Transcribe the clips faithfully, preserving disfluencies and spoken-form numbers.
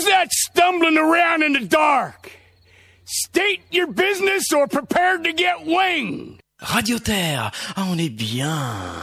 Who's that stumbling around in the dark? State your business or prepare to get winged. Radio Terre, ah, on est bien.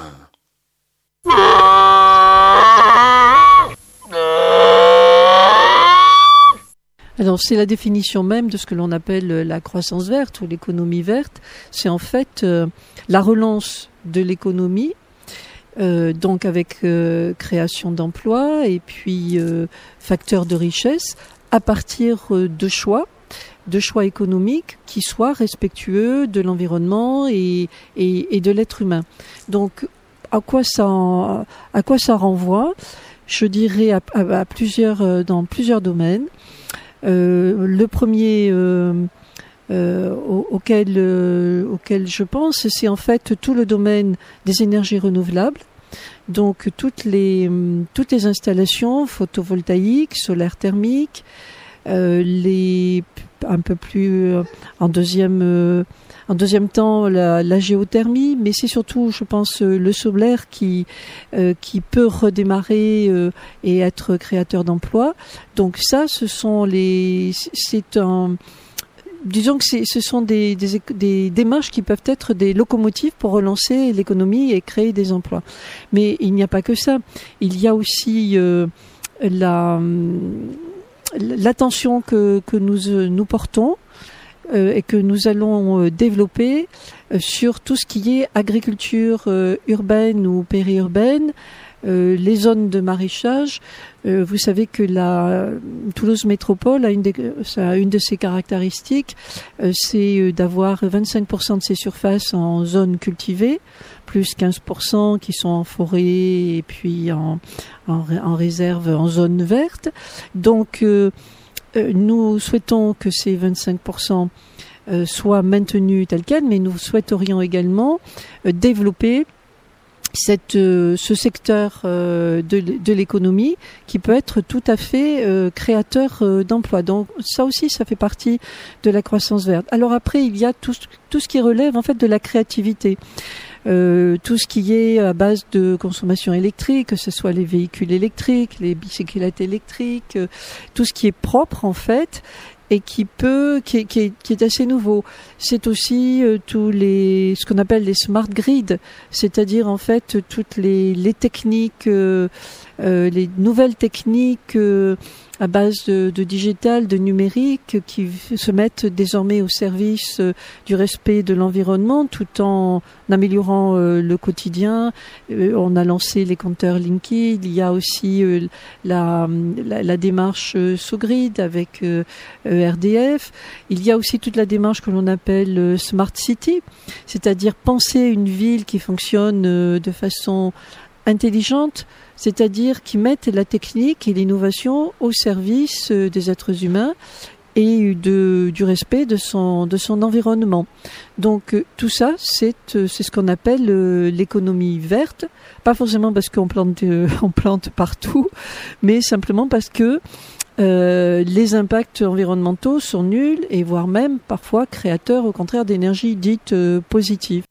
Alors c'est la définition même de ce que l'on appelle la croissance verte ou l'économie verte. C'est en fait euh, la relance de l'économie, euh, donc avec euh, création d'emplois et puis euh, facteurs de richesse à partir euh, de choix, de choix économiques qui soient respectueux de l'environnement et, et, et de l'être humain. Donc à quoi ça, à quoi ça renvoie ? Je dirais à, à, à plusieurs, dans plusieurs domaines. Euh, le premier euh, euh, au, auquel, euh, auquel je pense, c'est en fait tout le domaine des énergies renouvelables. Donc toutes les, toutes les installations photovoltaïques, solaires thermiques, euh, les, un peu plus euh, en deuxième, euh, en deuxième temps la, la géothermie, mais c'est surtout, je pense, le solaire qui, euh, qui peut redémarrer euh, et être créateur d'emplois. Donc ça, ce sont les, c'est un, disons que c'est, ce sont des, des, des démarches qui peuvent être des locomotives pour relancer l'économie et créer des emplois. Mais il n'y a pas que ça. Il y a aussi euh, la, l'attention que, que nous, nous portons euh, et que nous allons euh, développer euh, sur tout ce qui est agriculture euh, urbaine ou périurbaine, euh, les zones de maraîchage. Euh, vous savez que la Toulouse Métropole a une, des, ça a une de ses caractéristiques, euh, c'est d'avoir vingt-cinq pour cent de ses surfaces en zones cultivées, plus quinze pour cent qui sont en forêt et puis en, en, en réserve, en zone verte. Donc, euh, euh, nous souhaitons que ces vingt-cinq pour cent euh, soient maintenus tels quels, mais nous souhaiterions également euh, développer Cette, euh, ce secteur euh, de, de l'économie qui peut être tout à fait euh, créateur euh, d'emplois. Donc ça aussi, ça fait partie de la croissance verte. Alors après, il y a tout, tout ce qui relève en fait de la créativité. Euh, tout ce qui est à base de consommation électrique, que ce soit les véhicules électriques, les bicyclettes électriques, euh, tout ce qui est propre en fait et qui peut, qui est, qui est, qui est assez nouveau. C'est aussi euh, tous les, ce qu'on appelle les smart grids, c'est-à-dire en fait toutes les, les techniques, euh, euh, les nouvelles techniques euh, à base de, de digital, de numérique, qui se mettent désormais au service euh, du respect de l'environnement, tout en améliorant euh, le quotidien. Euh, on a lancé les compteurs Linky. Il y a aussi euh, la, la, la démarche euh, SoGrid avec euh, R D F. Il y a aussi toute la démarche que l'on appelle euh, Smart City, c'est-à-dire penser une ville qui fonctionne euh, de façon intelligente, c'est-à-dire qui mettent la technique et l'innovation au service euh, des êtres humains et de, du respect de son, de son environnement. Donc euh, tout ça, c'est, euh, c'est ce qu'on appelle euh, l'économie verte, pas forcément parce qu'on plante, euh, on plante partout, mais simplement parce que Euh, les impacts environnementaux sont nuls et voire même parfois créateurs au contraire d'énergie dite euh, positive.